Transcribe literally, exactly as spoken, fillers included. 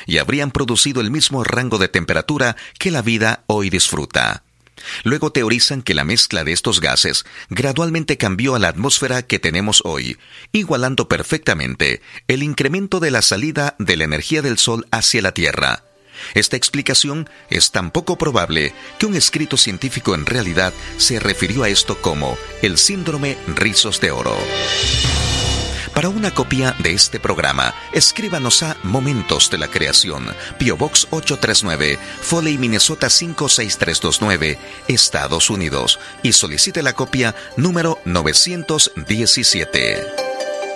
y habrían producido el mismo rango de temperatura que la vida hoy disfruta. Luego teorizan que la mezcla de estos gases gradualmente cambió a la atmósfera que tenemos hoy, igualando perfectamente el incremento de la salida de la energía del Sol hacia la Tierra. Esta explicación es tan poco probable que un escrito científico en realidad se refirió a esto como el síndrome Rizos de Oro. Para una copia de este programa, escríbanos a Momentos de la Creación, P O Box ocho tres nueve, Foley, Minnesota cinco seis tres dos nueve, Estados Unidos, y solicite la copia número novecientos diecisiete.